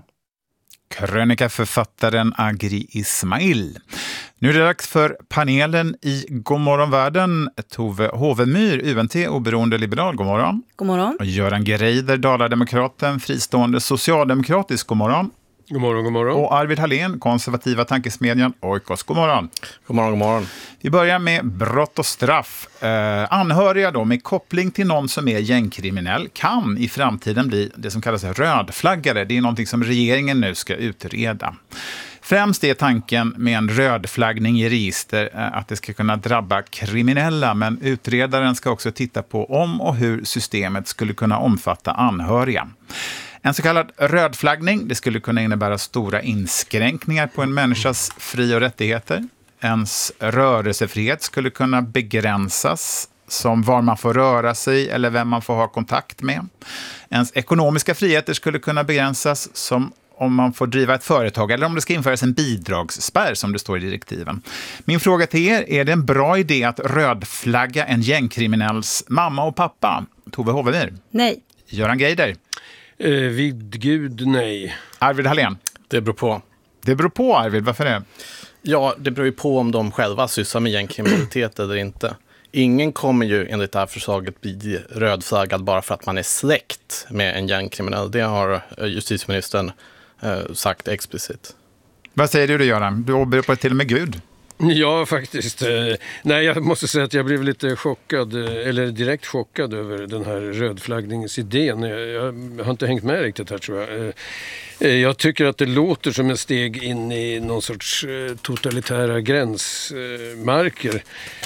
Krönikaförfattaren Agri Ismail. Nu är det dags för panelen i Godmorgon världen. Tove Hovemyr, U N T, oberoende liberal, god morgon. God morgon. Och Göran Greider, Dalademokraten, fristående socialdemokratisk, god morgon. God morgon, god morgon. Och Arvid Hallén, konservativa tankesmedjan Oikos, god morgon. God morgon, god morgon. Vi börjar med brott och straff. Eh, anhöriga då med koppling till någon som är gängkriminell kan i framtiden bli det som kallas rödflaggare. Det är någonting som regeringen nu ska utreda. Främst är tanken med en rödflaggning i register att det ska kunna drabba kriminella, men utredaren ska också titta på om och hur systemet skulle kunna omfatta anhöriga. En så kallad rödflaggning, det skulle kunna innebära stora inskränkningar på en människas fri- och rättigheter. Ens rörelsefrihet skulle kunna begränsas, som var man får röra sig eller vem man får ha kontakt med. Ens ekonomiska friheter skulle kunna begränsas, som om man får driva ett företag eller om det ska införas en bidragsspärr som det står i direktiven. Min fråga till er, är det en bra idé att rödflagga en gängkriminells mamma och pappa? Tove Hovemyr? Nej. Göran Greider? Eh, vid Gud, nej. Arvid Hallén? Det beror på. Det beror på, Arvid. Varför det? Ja, det beror ju på om de själva sysslar med gängkriminalitet eller inte. ingen kommer ju enligt det här förslaget bli rödflaggad bara för att man är släkt med en gängkriminell. Det har justitieministern eh, sagt explicit. Vad säger du, Göran? Du åberopar till och med Gud. Ja, faktiskt. Nej, jag måste säga att jag blev lite chockad, eller direkt chockad över den här rödflaggningsidén. Jag har inte hängt med riktigt här, tror jag. Jag tycker att det låter som en steg in i någon sorts totalitära gränsmarker.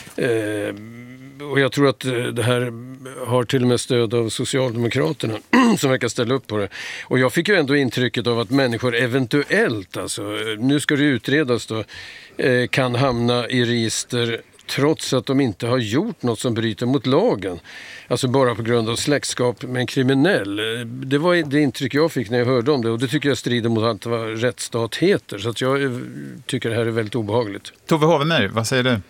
Och jag tror att det här har till och med stöd av Socialdemokraterna som verkar ställa upp på det. Och jag fick ju ändå intrycket av att människor eventuellt, alltså nu ska det utredas då, kan hamna i register trots att de inte har gjort något som bryter mot lagen. Alltså bara på grund av släktskap med en kriminell. Det var det intryck jag fick när jag hörde om det, och det tycker jag strider mot allt vad rättsstat heter. Så att jag tycker det här är väldigt obehagligt. Tove Hovemer, vad säger du?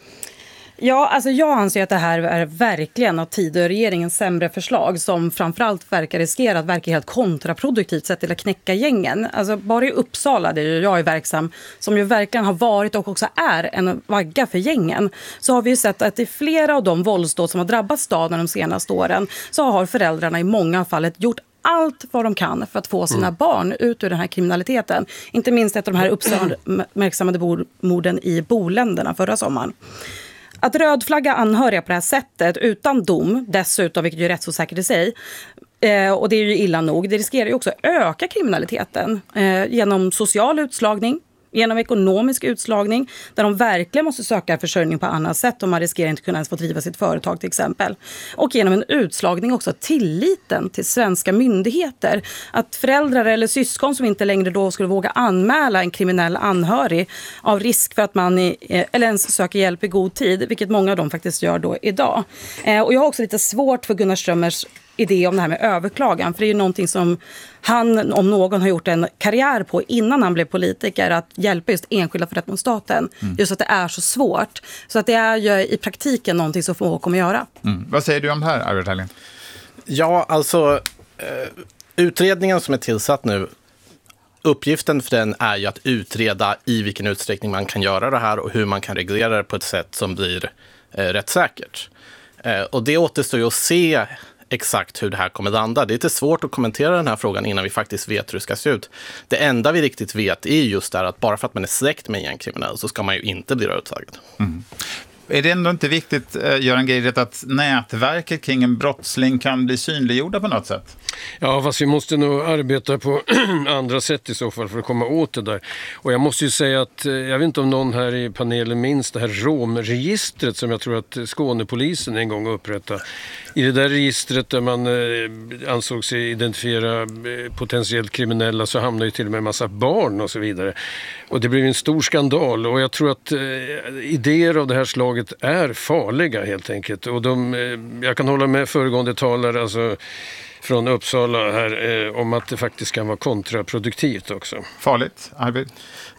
Ja, alltså jag anser att det här är verkligen av Tidöregeringens sämre förslag som framförallt verkar riskera att verka helt kontraproduktivt sett till att knäcka gängen. Alltså bara i Uppsala, där jag är verksam, som ju verkligen har varit och också är en vagga för gängen, så har vi ju sett att i flera av de våldsdåd som har drabbat staden de senaste åren så har föräldrarna i många fall gjort allt vad de kan för att få sina mm. barn ut ur den här kriminaliteten. Inte minst efter de här uppmärksammade morden i Boländerna förra sommaren. Att rödflagga anhöriga på det här sättet utan dom, dessutom, vilket ju är rättsosäkert i sig, eh, och det är ju illa nog, det riskerar ju också att öka kriminaliteten eh, genom social utslagning, genom ekonomisk utslagning, där de verkligen måste söka försörjning på annat sätt och man riskerar inte kunna ens få driva sitt företag till exempel. Och genom en utslagning också tilliten till svenska myndigheter. Att föräldrar eller syskon som inte längre då skulle våga anmäla en kriminell anhörig av risk för att man i, eller ens söker hjälp i god tid, vilket många av dem faktiskt gör då idag. Eh, och jag har också lite svårt för Gunnar Strömmers idé om det här med överklagan, för det är ju någonting som han om någon har gjort en karriär på innan han blev politiker, att hjälpa just enskilda för rätt mot staten. Mm. Just att det är så svårt. Så att det är ju i praktiken någonting som få kommer göra. Mm. Vad säger du om det här, Arvid Helgen? Ja, alltså eh, utredningen som är tillsatt nu, uppgiften för den är ju att utreda i vilken utsträckning man kan göra det här och hur man kan reglera det på ett sätt som blir eh, rättssäkert. Eh, och det återstår ju att se exakt hur det här kommer landa. Det är lite svårt att kommentera den här frågan innan vi faktiskt vet hur det ska se ut. Det enda vi riktigt vet är just det att bara för att man är släkt med en kriminell så ska man ju inte bli rödflaggad. Mm. Är det ändå inte viktigt, Göran Geijer, att nätverket kring en brottsling kan bli synliggjorda på något sätt? Ja, fast vi måste nog arbeta på andra sätt i så fall för att komma åt det där. Och jag måste ju säga att, jag vet inte om någon här i panelen minns det här romregistret som jag tror att Skånepolisen en gång upprättade. I det där registret där man eh, ansåg sig identifiera eh, potentiellt kriminella så hamnade ju till och med en massa barn och så vidare. Och det blev en stor skandal, och jag tror att eh, idéer av det här slaget är farliga helt enkelt. Och de, eh, jag kan hålla med föregående talare, alltså från Uppsala här, eh, om att det faktiskt kan vara kontraproduktivt också. Farligt, Arvid?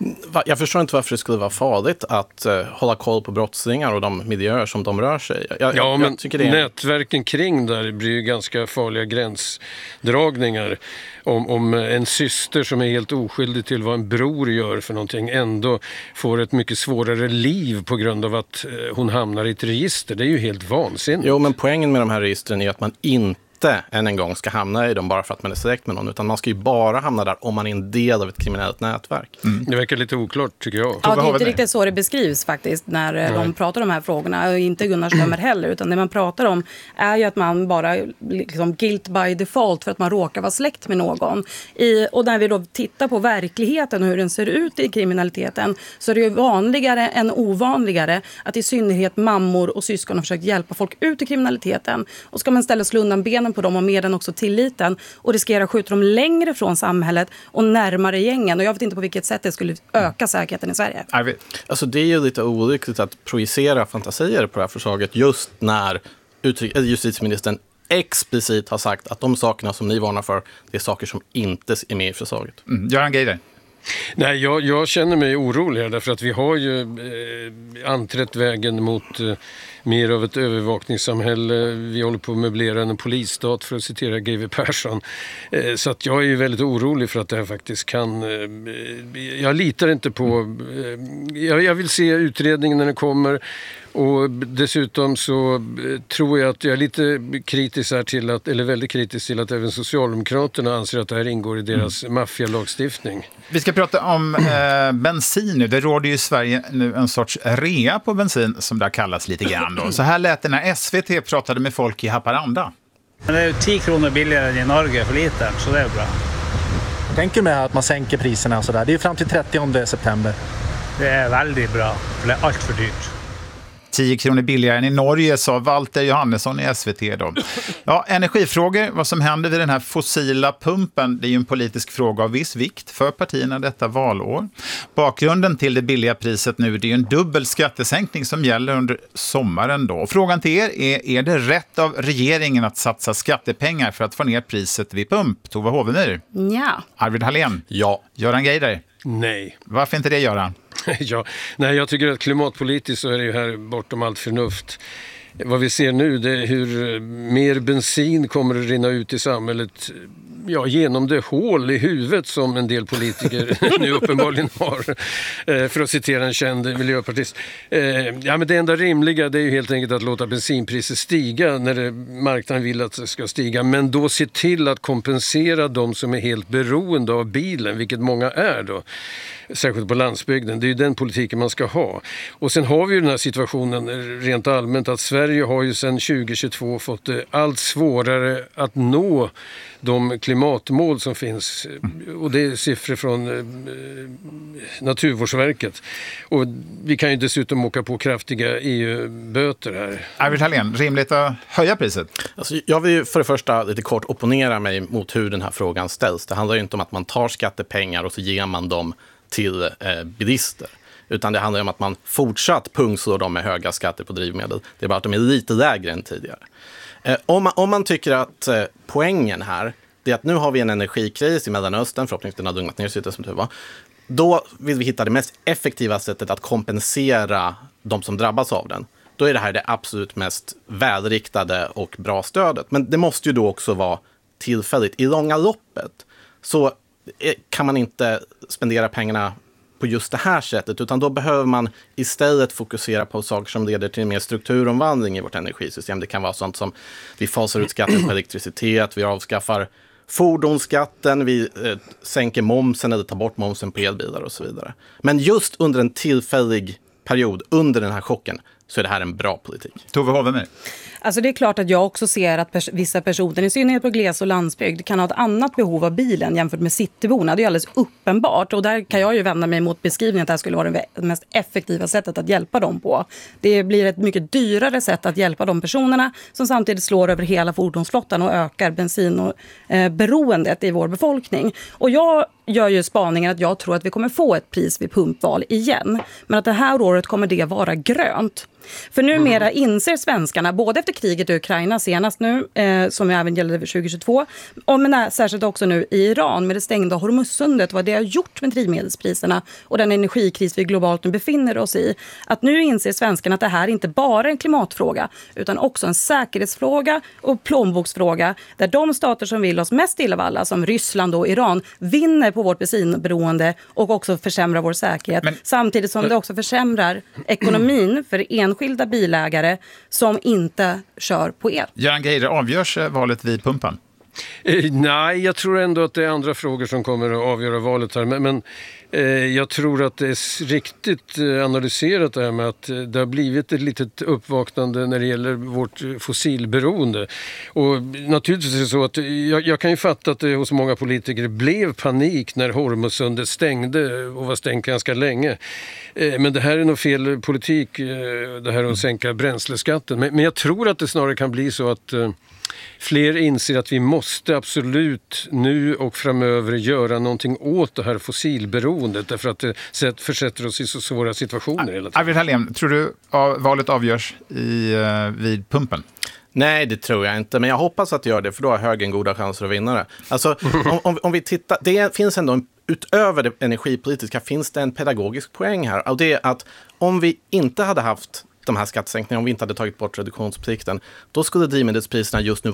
Jag förstår inte varför det skulle vara farligt att uh, hålla koll på brottslingar och de miljöer som de rör sig. Jag, ja, jag, men jag tycker det är... nätverken kring där blir ju ganska farliga gränsdragningar. Om, om en syster som är helt oskyldig till vad en bror gör för någonting ändå får ett mycket svårare liv på grund av att uh, hon hamnar i ett register. Det är ju helt vansinnigt. Jo, men poängen med de här registren är att man inte än en gång ska hamna i dem bara för att man är släkt med någon, utan man ska ju bara hamna där om man är en del av ett kriminellt nätverk. Mm. Det verkar lite oklart, tycker jag. Ja, det är inte riktigt så det beskrivs faktiskt när Nej. de pratar om de här frågorna, och inte Gunnar Strömmer heller, utan det man pratar om är ju att man bara liksom guilt by default för att man råkar vara släkt med någon. I, och när vi då tittar på verkligheten och hur den ser ut i kriminaliteten, så är det ju vanligare än ovanligare att i synnerhet mammor och syskon har försökt hjälpa folk ut i kriminaliteten. Och ska man istället slå undan benen på dem och med den också tilliten och riskera att skjuta dem längre från samhället och närmare gängen. Och jag vet inte på vilket sätt det skulle öka säkerheten i Sverige. Alltså det är ju lite olyckligt att projicera fantasier på det här förslaget just när justitieministern explicit har sagt att de sakerna som ni varnar för, det är saker som inte är med i förslaget. Mm. Göran Geijer. Nej, jag, jag känner mig orolig här därför att vi har ju eh, anträtt vägen mot eh, mer av ett övervakningssamhälle. Vi håller på att möblera en polisstat, för att citera G W Persson. Eh, så att jag är ju väldigt orolig för att det här faktiskt kan... Eh, jag litar inte på... Eh, jag, jag vill se utredningen när den kommer. Och dessutom så tror jag att jag är lite kritisk här till att, eller väldigt kritisk till att även Socialdemokraterna anser att det här ingår i deras mm. maffialagstiftning. Vi ska prata om eh, bensin nu. Det råder ju i Sverige nu en sorts rea på bensin som det kallas lite grann då. Så här lät det när S V T pratade med folk i Haparanda. Men det är ju tio kronor billigare än i Norge för litern, så det är bra. Tänker med att man sänker priserna och sådär. Det är fram till trettionde september. Det är väldigt bra, för det är allt för dyrt. tio kronor billigare än i Norge, sa Walter Johannesson i S V T då. Ja, energifrågor, vad som händer vid den här fossila pumpen, det är ju en politisk fråga av viss vikt för partierna detta valår. Bakgrunden till det billiga priset nu, det är ju en dubbel skattesänkning som gäller under sommaren då. Frågan till er är, är det rätt av regeringen att satsa skattepengar för att få ner priset vid pump? Tova Hovemyr? Ja. Arvid Hallén? Ja. Göran Geider? Nej. Varför inte det, Göran? Ja, nej, jag tycker att klimatpolitiskt så är det ju här bortom allt förnuft. Vad vi ser nu, det är hur mer bensin kommer att rinna ut i samhället, ja, genom det hål i huvudet som en del politiker nu uppenbarligen har, för att citera en känd miljöpartist. Ja, men det enda rimliga, det är ju helt enkelt att låta bensinpriset stiga när det, marknaden vill att det ska stiga, men då se till att kompensera de som är helt beroende av bilen, vilket många är då. Särskilt på landsbygden. Det är ju den politiken man ska ha. Och sen har vi ju den här situationen rent allmänt att Sverige har ju sedan tjugo tjugotvå fått det allt svårare att nå de klimatmål som finns. Och det är siffror från eh, Naturvårdsverket. Och vi kan ju dessutom åka på kraftiga E U-böter här. Arvid Hallén, rimligt att höja priset? Alltså, jag vill för det första lite kort opponera mig mot hur den här frågan ställs. Det handlar ju inte om att man tar skattepengar och så ger man dem till eh, bilister. Utan det handlar om att man fortsatt pungslår dem med höga skatter på drivmedel. Det är bara att de är lite lägre än tidigare. Eh, om, man, om man tycker att eh, poängen här är att nu har vi en energikris i Mellanöstern, förhoppningsvis den har lugnat ner sig som det var. Då vill vi hitta det mest effektiva sättet att kompensera de som drabbas av den. Då är det här det absolut mest välriktade och bra stödet. Men det måste ju då också vara tillfälligt. I långa loppet så kan man inte spendera pengarna på just det här sättet, utan då behöver man istället fokusera på saker som leder till mer strukturomvandling i vårt energisystem. Det kan vara sånt som vi fasar ut skatten på elektricitet, vi avskaffar fordonsskatten, vi eh, sänker momsen eller tar bort momsen på elbilar och så vidare. Men just under en tillfällig period, under den här chocken, så är det här en bra politik. Tove Hovemyr. Alltså det är klart att jag också ser att pers- vissa personer, i synnerhet på gles- och landsbygd, kan ha ett annat behov av bilen jämfört med cityborna. Det är alldeles uppenbart. Och där kan jag ju vända mig mot beskrivningen att det här skulle vara det mest effektiva sättet att hjälpa dem på. Det blir ett mycket dyrare sätt att hjälpa de personerna som samtidigt slår över hela fordonsflottan och ökar bensin- och eh, beroendet i vår befolkning. Och jag gör ju spaningen att jag tror att vi kommer få ett pris vid pumpval igen. Men att det här året kommer det vara grönt. För numera inser svenskarna, både efter kriget i Ukraina senast nu, eh, som även gällde tjugo tjugotvå, och men särskilt också nu i Iran med det stängda Hormuzsundet, vad det har gjort med drivmedelspriserna och den energikris vi globalt nu befinner oss i, att nu inser svenskarna att det här inte bara är en klimatfråga utan också en säkerhetsfråga och plånboksfråga, där de stater som vill oss mest illa av alla, som Ryssland och Iran, vinner på vårt bensinberoende och också försämrar vår säkerhet, men samtidigt som det också försämrar ekonomin för enskilda enskilda bilägare som inte kör på el. Göran Geider, avgörs valet vid pumpan? Eh, nej, jag tror ändå att det är andra frågor som kommer att avgöra valet här. Men, men eh, jag tror att det är riktigt eh, analyserat det här med att eh, det har blivit ett litet uppvaknande när det gäller vårt fossilberoende. Och naturligtvis är det så att jag, jag kan ju fatta att det hos många politiker blev panik när Hormuzsundet stängde och var stängt ganska länge. Eh, men det här är nog fel politik, eh, det här att sänka bränsleskatten. Men, men jag tror att det snarare kan bli så att eh, fler inser att vi måste absolut nu och framöver göra någonting åt det här fossilberoendet, därför att det försätter oss i så svåra situationer hela tiden. Arvid Hallén, tror du att valet avgörs i, uh, vid pumpen? Nej, det tror jag inte. Men jag hoppas att det gör det, för då har högern goda chanser att vinna det. Alltså, om, om, om vi tittar, det finns ändå en, utöver det energipolitiska finns det en pedagogisk poäng här. Och det är att om vi inte hade haft de här skattesänkningarna, om vi inte hade tagit bort reduktionsplikten, då skulle drivmedelspriserna just nu vara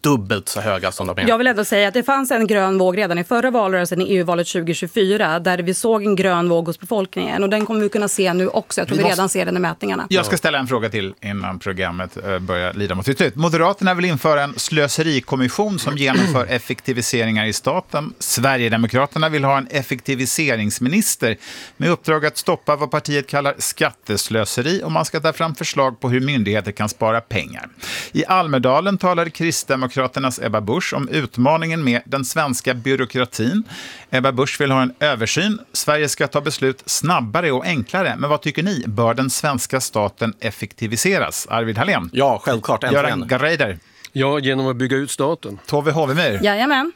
dubbelt så höga som de är. Jag vill ändå säga att det fanns en grön våg redan i förra valrörelsen i E U-valet tjugo tjugofyra där vi såg en grön våg hos befolkningen och den kommer vi kunna se nu också. Jag tror vi, vi måste... redan ser den i mätningarna. Jag ska ställa en fråga till innan programmet börjar lida mot sitt slut. Moderaterna vill införa en slöserikommission som genomför effektiviseringar i staten. Sverigedemokraterna vill ha en effektiviseringsminister med uppdrag att stoppa vad partiet kallar skatteslöseri och man ska ta fram förslag på hur myndigheter kan spara pengar. I Almedalen talade Kristdemokraternas Ebba Busch om utmaningen med den svenska byråkratin. Ebba Busch vill ha en översyn. Sverige ska ta beslut snabbare och enklare. Men vad tycker ni? Bör den svenska staten effektiviseras? Arvid Hallén? Ja, självklart. Göran Greider? Ja, genom att bygga ut staten. Tove Hovemyr? Jajamän.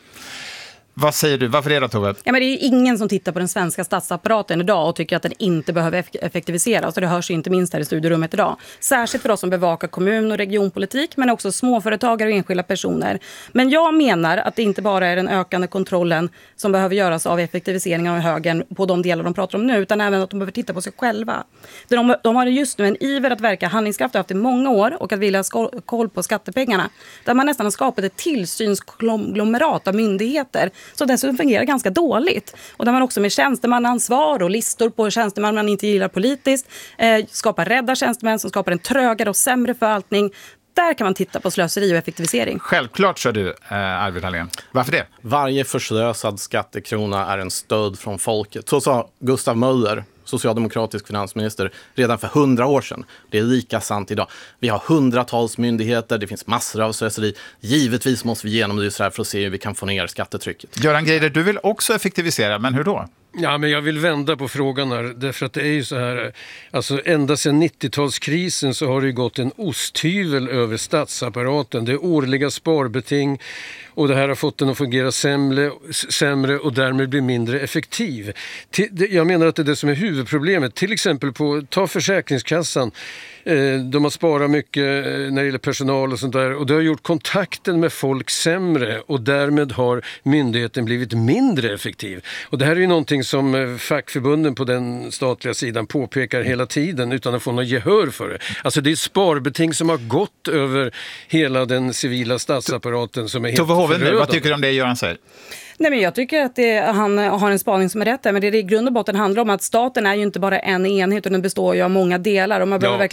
Vad säger du? Varför är det, Tove? Ja, men det är ingen som tittar på den svenska statsapparaten idag och tycker att den inte behöver effektiviseras. Och det hörs inte minst här i studierummet idag. Särskilt för oss som bevakar kommun- och regionpolitik men också småföretagare och enskilda personer. Men jag menar att det inte bara är den ökande kontrollen som behöver göras av effektiviseringen av högern på de delar de pratar om nu utan även att de behöver titta på sig själva. De, de har just nu en iver att verka handlingskraft haft i många år och att vilja ha koll på skattepengarna. Där man nästan har skapat ett tillsynskonglomerat av myndigheter så dessutom fungerar ganska dåligt. Och där man också med tjänstemannaansvar och listor på tjänstemän man inte gillar politiskt eh, skapar rädda tjänstemän som skapar en trögare och sämre förvaltning. Där kan man titta på slöseri och effektivisering. Självklart, så du, eh, Arvid Hallén. Varför det? Varje förslösad skattekrona är en stöd från folket. Så sa Gustav Möller, socialdemokratisk finansminister, redan för hundra år sedan. Det är lika sant idag. Vi har hundratals myndigheter, det finns massor av slöseri. Givetvis måste vi genomlysa det här för att se hur vi kan få ner skattetrycket. Göran Greider, du vill också effektivisera, men hur då? Ja, men jag vill vända på frågan här, därför att det är ju så här, alltså ända sedan nittiotalskrisen så har det ju gått en osthyvel över statsapparaten. Det är årliga sparbeting och det här har fått den att fungera sämre, sämre och därmed bli mindre effektiv. Jag menar att det är det som är huvudproblemet. Till exempel på, ta Försäkringskassan. De har sparat mycket när det gäller personal och sånt där och det har gjort kontakten med folk sämre och därmed har myndigheten blivit mindre effektiv. Och det här är ju någonting som fackförbunden på den statliga sidan påpekar hela tiden utan att få något gehör för det. Alltså det är sparbeting som har gått över hela den civila statsapparaten som är helt förödande. Vad tycker du om det Göran säger? Nej, men jag tycker att det, han har en spaning som är rätt där, men det är i grund och botten handlar om att staten är ju inte bara en enhet utan den består ju av många delar och man behöver ja.